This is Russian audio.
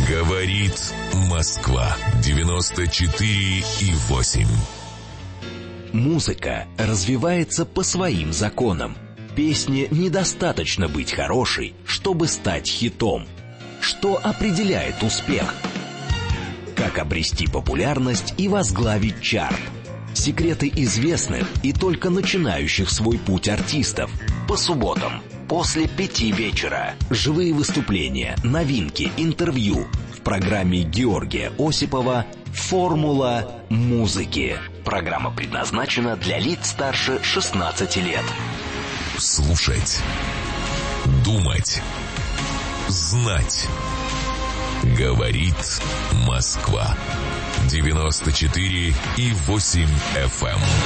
Говорит Москва 94,8. Музыка развивается по своим законам. Песне недостаточно быть хорошей, чтобы стать хитом. Что определяет успех? Как обрести популярность и возглавить чарт? Секреты известных и только начинающих свой путь артистов. По субботам после 5 вечера. Живые выступления, новинки, интервью. В программе Георгия Осипова «Формула музыки». Программа предназначена для лиц старше 16 лет. Слушать, думать, знать. Говорит Москва 94,8 FM.